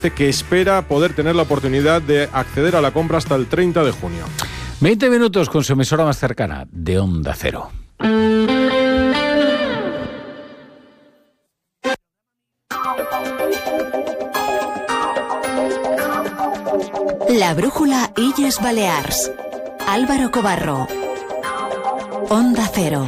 que espera poder tener la oportunidad de acceder a la compra hasta el 30 de junio. 20 minutos con su emisora más cercana, de Onda Cero. La brújula Illes Balears. Álvaro Cobarro. Onda Cero.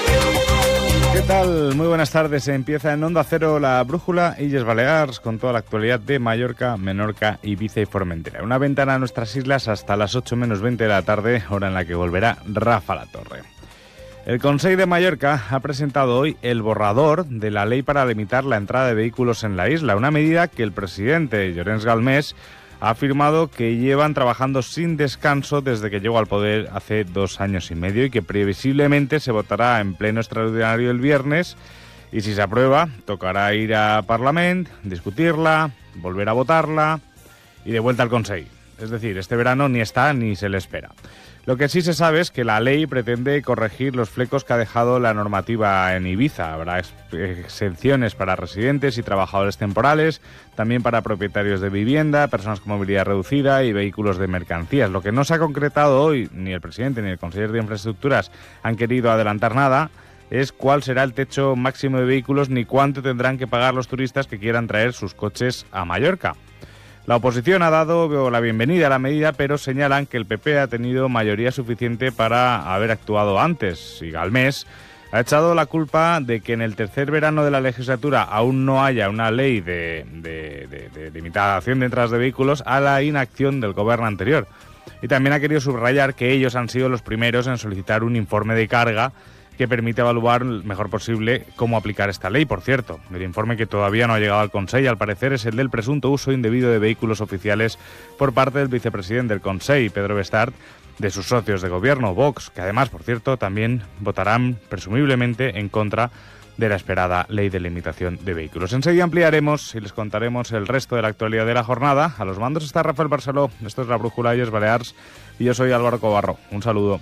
¿Qué tal? Muy buenas tardes. Empieza en Onda Cero la brújula Illes Balears con toda la actualidad de Mallorca, Menorca, Ibiza y Formentera. Una ventana a nuestras islas hasta las 8 menos 20 de la tarde, hora en la que volverá Rafa Latorre. El Consell de Mallorca ha presentado hoy el borrador de la ley para limitar la entrada de vehículos en la isla, una medida que el presidente Llorenç Galmés ha afirmado que llevan trabajando sin descanso desde que llegó al poder hace 2 años y medio y que previsiblemente se votará en pleno extraordinario el viernes y si se aprueba tocará ir a Parlament, discutirla, volver a votarla y de vuelta al Consell. Es decir, este verano ni está ni se le espera. Lo que sí se sabe es que la ley pretende corregir los flecos que ha dejado la normativa en Ibiza. Habrá exenciones para residentes y trabajadores temporales, también para propietarios de vivienda, personas con movilidad reducida y vehículos de mercancías. Lo que no se ha concretado hoy, ni el presidente ni el consejero de Infraestructuras han querido adelantar nada, es cuál será el techo máximo de vehículos ni cuánto tendrán que pagar los turistas que quieran traer sus coches a Mallorca. La oposición ha dado la bienvenida a la medida, pero señalan que el PP ha tenido mayoría suficiente para haber actuado antes. Y Galmés ha echado la culpa de que en el tercer verano de la legislatura aún no haya una ley de limitación de entradas de vehículos a la inacción del gobierno anterior. Y también ha querido subrayar que ellos han sido los primeros en solicitar un informe de carga que permite evaluar lo mejor posible cómo aplicar esta ley. Por cierto, el informe que todavía no ha llegado al Consell, al parecer, es el del presunto uso indebido de vehículos oficiales por parte del vicepresidente del Consell, Pedro Bestart, de sus socios de gobierno, Vox, que además, por cierto, también votarán presumiblemente en contra de la esperada ley de limitación de vehículos. Enseguida ampliaremos y les contaremos el resto de la actualidad de la jornada. A los mandos está Rafael Barceló, esto es la brújula Illes Balears y yo soy Álvaro Cobarro. Un saludo.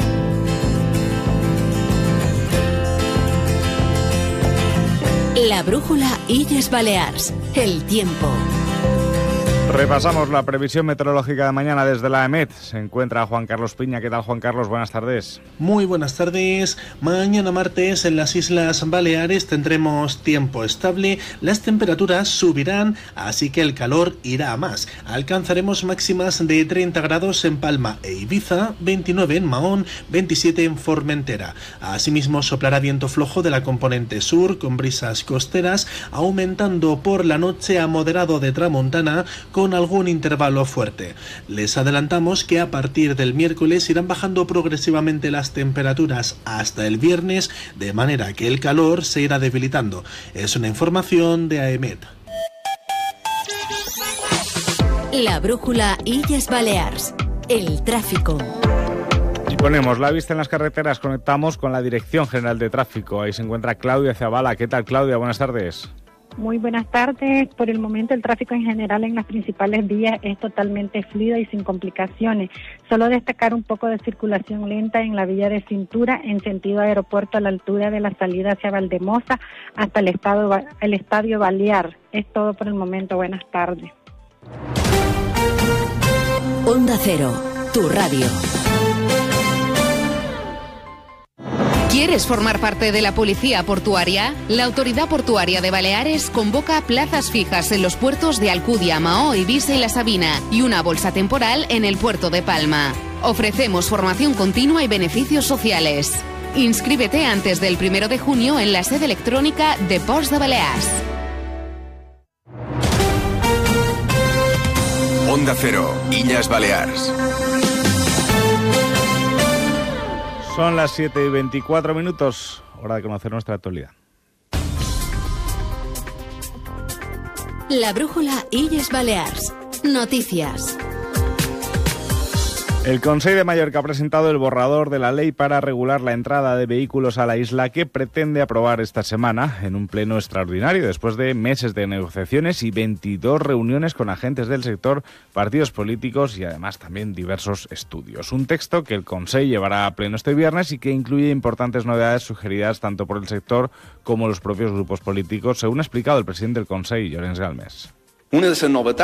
La brújula Illes Balears. El tiempo. Repasamos la previsión meteorológica de mañana desde la EMET. Se encuentra Juan Carlos Piña. ¿Qué tal, Juan Carlos? Buenas tardes. Muy buenas tardes. Mañana martes en las Islas Baleares tendremos tiempo estable. Las temperaturas subirán, así que el calor irá a más. Alcanzaremos máximas de 30 grados en Palma e Ibiza, 29 en Mahón, 27 en Formentera. Asimismo soplará viento flojo de la componente sur con brisas costeras, aumentando por la noche a moderado de tramontana con algún intervalo fuerte. Les adelantamos que a partir del miércoles irán bajando progresivamente las temperaturas hasta el viernes, de manera que el calor se irá debilitando. Es una información de AEMET. La brújula Illes Balears. El tráfico. Y ponemos la vista en las carreteras, conectamos con la Dirección General de Tráfico. Ahí se encuentra Claudia Zavala. ¿Qué tal, Claudia? Buenas tardes. Muy buenas tardes. Por el momento el tráfico en general en las principales vías es totalmente fluido y sin complicaciones. Solo destacar un poco de circulación lenta en la vía de Cintura en sentido aeropuerto a la altura de la salida hacia Valdemosa hasta el Estadio Balear. Es todo por el momento. Buenas tardes. Onda Cero, tu radio. ¿Quieres formar parte de la Policía Portuaria? La Autoridad Portuaria de Baleares convoca plazas fijas en los puertos de Alcudia, Mahó, Ibiza y La Sabina y una bolsa temporal en el puerto de Palma. Ofrecemos formación continua y beneficios sociales. Inscríbete antes del 1 de junio en la sede electrónica de Ports de Balears. Onda Cero, Illes Balears. Son las 7:24, hora de conocer nuestra actualidad. La brújula Illes Balears. Noticias. El Consell de Mallorca ha presentado el borrador de la ley para regular la entrada de vehículos a la isla que pretende aprobar esta semana en un pleno extraordinario después de meses de negociaciones y 22 reuniones con agentes del sector, partidos políticos y además también diversos estudios. Un texto que el Consell llevará a pleno este viernes y que incluye importantes novedades sugeridas tanto por el sector como los propios grupos políticos, según ha explicado el presidente del Consell, Llorenç Galmés. Una de les novetats